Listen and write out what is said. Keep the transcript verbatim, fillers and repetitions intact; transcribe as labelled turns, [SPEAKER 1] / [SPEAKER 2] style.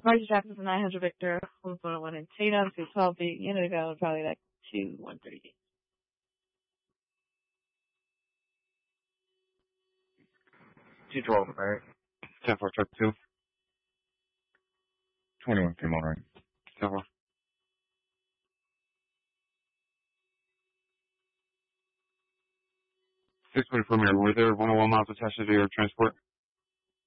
[SPEAKER 1] Roger Jackson for nine hundred Victor, one oh one in Tatum, two twelve beat Indigo, probably like two one thirty.
[SPEAKER 2] two twelve, right?
[SPEAKER 3] ten four, truck two. twenty-one came on right. ten four. six twenty-four, were there one oh one miles attached to your transport?